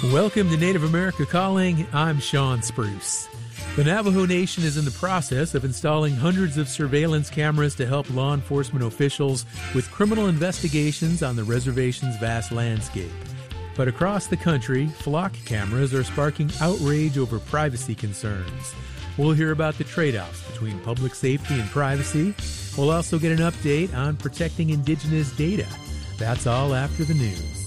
Welcome to Native America Calling. I'm Sean Spruce. The Navajo Nation is in the process of installing hundreds of surveillance cameras to help law enforcement officials with criminal investigations on the reservation's vast landscape. But across the country, flock cameras are sparking outrage over privacy concerns. We'll hear about the trade-offs between public safety and privacy. We'll also get an update on protecting indigenous data. That's all after the news.